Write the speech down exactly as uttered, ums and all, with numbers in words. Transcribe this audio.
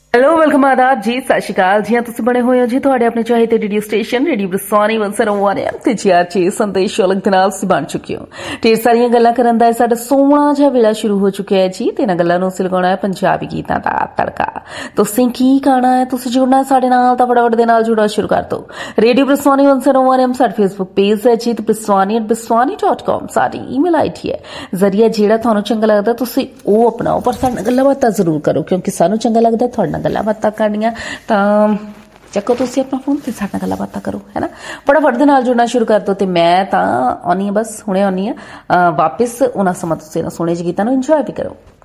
Hello welcome आदाब जी सत श्री अकाल जी। तुम बने हुए हो जी थोड़े अपने चाहते रेडियो स्टेशन रेडियो बरसानी वन सौ वन एम ते जी आर चे संदेश अलग दे नाल बन चुके हो। ढेर सारियां गल्लां करन दा साडा सोहना जिहा वेला शुरू हो चुकिया है जी। ते इन्हां गल्लां नूं असीं लगाउणा है पंजाबी गीतां दा तड़का। तुसीं की गाना है, तुसीं जुड़ना है साडे नाल तां फटाफट दे नाल जुड़ना शुरू कर दो। रेडियो बरसानी वन सौ वन एम साडा फेसबुक पेज है जी, ते बरसानी eight बरसानी dot com sari email I D है। जरिया जेड़ा तुहानूं चंगा लगदा तुसीं ओह अपनाओ, पर साडे नाल गल्लां बातां जरूर करो क्योंकि सानूं चंगा लगदा तुहाडे नाल गल्लां बातां करनियां। तां चको तुसीं अपना फोन ते साडे नाल गल्लां बातां करो, है ना। फटाफट दे नाल जुड़ना शुरू कर दो। ते मैं तां आउणी आ, बस हुणे आउणी आ वापस। उन्हां समां तुसीं इन्हां सोहणे ਜਿਹੇ गीतां नूं इंजॉय भी करो।